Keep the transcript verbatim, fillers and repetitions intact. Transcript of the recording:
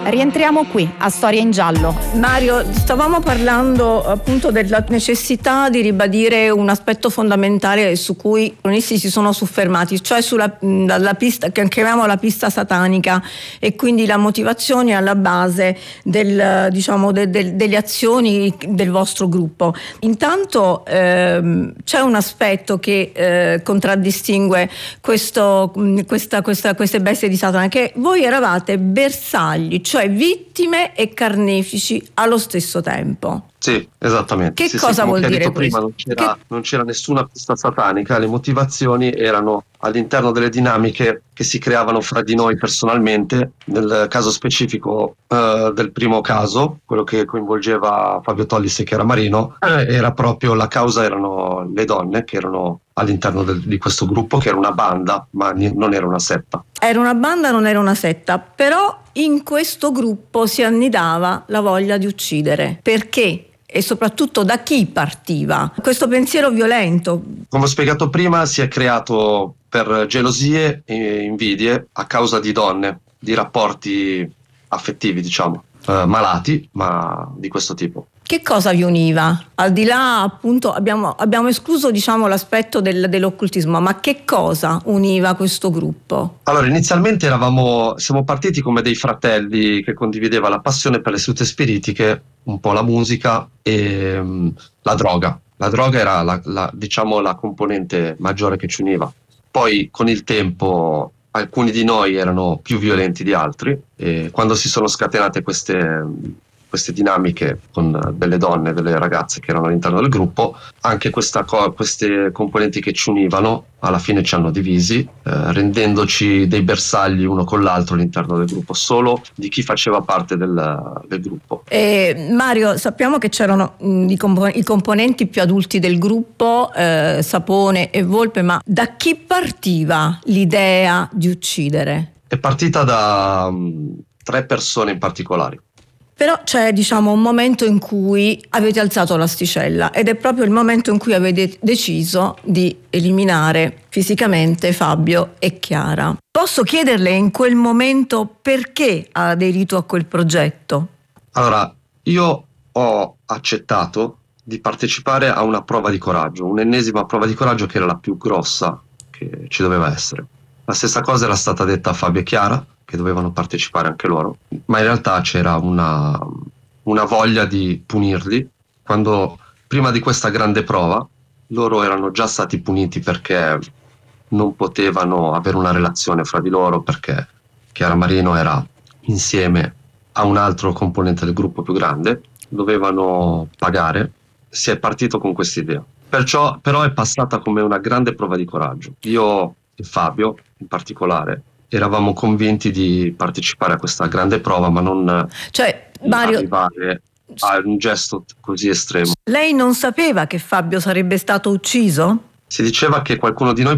Rientriamo qui a Storia in Giallo. Mario, stavamo parlando appunto della necessità di ribadire un aspetto fondamentale su cui i cronisti si sono soffermati, cioè sulla la pista che chiamiamo la pista satanica, e quindi la motivazione alla base del, diciamo, de, de, delle azioni del vostro gruppo. Intanto ehm, c'è un aspetto che eh, contraddistingue questo, questa, questa, queste bestie di Satana, che voi eravate bersagli, cioè vittime e carnefici allo stesso tempo. Sì, esattamente. Che sì, cosa sì, vuol dire detto questo? Prima non c'era, che... non c'era nessuna pista satanica, le motivazioni erano all'interno delle dinamiche che si creavano fra di noi personalmente. Nel caso specifico eh, del primo caso, quello che coinvolgeva Fabio Tollis e Chiara Marino, eh, era proprio la causa, erano le donne che erano all'interno del, di questo gruppo, che era una banda, ma ni- non era una setta. Era una banda, non era una setta, però in questo gruppo si annidava la voglia di uccidere. Perché? E soprattutto da chi partiva questo pensiero violento? Come ho spiegato prima, si è creato per gelosie e invidie a causa di donne, di rapporti affettivi, diciamo, eh, malati, ma di questo tipo. Che cosa vi univa? Al di là, appunto, abbiamo, abbiamo escluso, diciamo, l'aspetto del, dell'occultismo, ma che cosa univa questo gruppo? Allora, inizialmente eravamo, siamo partiti come dei fratelli che condivideva la passione per le sedute spiritiche, un po' la musica e um, la droga. La droga era, la, la, diciamo, la componente maggiore che ci univa. Poi, con il tempo, alcuni di noi erano più violenti di altri, e quando si sono scatenate queste... queste dinamiche con delle donne, delle ragazze che erano all'interno del gruppo, anche questa co- queste componenti che ci univano alla fine ci hanno divisi, eh, rendendoci dei bersagli uno con l'altro all'interno del gruppo, solo di chi faceva parte del, del gruppo. E Mario, sappiamo che c'erano mh, i, comp- i componenti più adulti del gruppo, eh, Sapone e Volpe, ma da chi partiva l'idea di uccidere? È partita da mh, tre persone in particolare. Però c'è, diciamo, un momento in cui avete alzato l'asticella, ed è proprio il momento in cui avete deciso di eliminare fisicamente Fabio e Chiara. Posso chiederle in quel momento perché ha aderito a quel progetto? Allora, io ho accettato di partecipare a una prova di coraggio, un'ennesima prova di coraggio che era la più grossa che ci doveva essere. La stessa cosa era stata detta a Fabio e Chiara, che dovevano partecipare anche loro, ma in realtà c'era una, una voglia di punirli. Quando prima di questa grande prova loro erano già stati puniti perché non potevano avere una relazione fra di loro, perché Chiara Marino era insieme a un altro componente del gruppo più grande, dovevano pagare. Si è partito con questa idea, perciò però è passata come una grande prova di coraggio. Io e Fabio in particolare eravamo convinti di partecipare a questa grande prova, ma non cioè, Mario, arrivare a un gesto così estremo. Lei non sapeva che Fabio sarebbe stato ucciso? Si diceva che qualcuno di noi